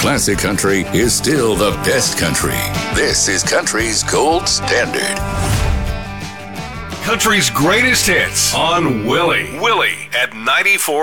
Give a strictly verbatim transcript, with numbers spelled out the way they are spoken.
classic country is still the best country. This is country's gold standard. Country's greatest hits on Willie. Willie at ninety-four.